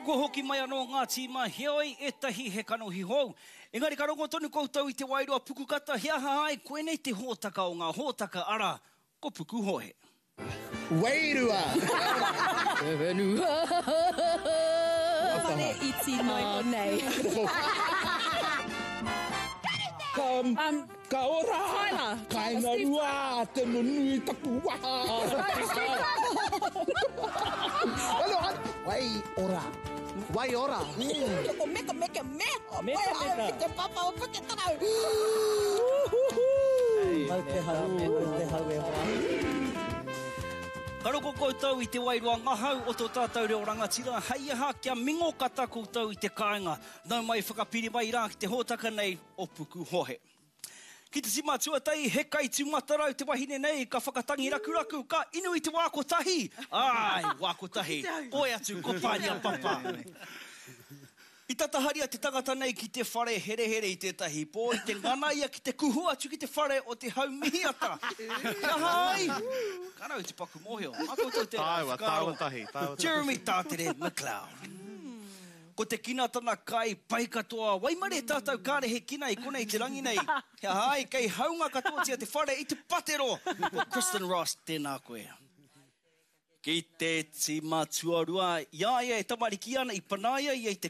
Ko hoki mai anō ngā tīma heoi e tahi he kanohi hou. Engari ka rongo tonu koutou I te wairua pukukata hea hahai koe nei te hōtaka o ngā hōtaka ara ko puku hohe. Wairua! Whenua! Whare iti mai o nei. Ka ora! Kainga rua! Te nunui taku waha! Wai ora! Wai ora! O meka meka meho! Meka meka! Te papa o puke tarau! Mau te hau, mau te hau e hoa. Karoko koutou I te wairua ngahau o tō tātou reo rangatira, hei aha kia mingo kata koutou I te kāinga, nau mai whakapiri mai rā ki te hōtaka nei o puku hohe. Ki te sima tuatai, he kai tu matarau te wahine nei, ka whakatangi rakuraku, ka inu I te wākotahi. Ai, wākotahi, oi atu, ko pānia papa. I tataharia te tangata nei ki te whare here here I tētahi pō, I te ngana ia ki te kuhu atu ki te whare o te haumihiata. Ia hai! Karau te paku mohio. Jeremy Tātere McLeod. Ko te kinatana kai pai katoa, waimare tātou kāre he kina I konei te rangi nei. Ia hai, kei haunga katoa tia te whare I te patero. Ko Kristen Ross, tēnā koe. Ki te tima tuarua, ia e tamariki ana I panaia I te